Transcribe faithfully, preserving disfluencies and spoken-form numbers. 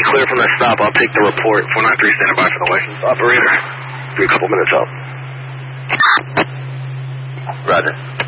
clear from that stop. I'll take the report. four nine three, standing by for the license operator. Be a couple minutes out. Roger.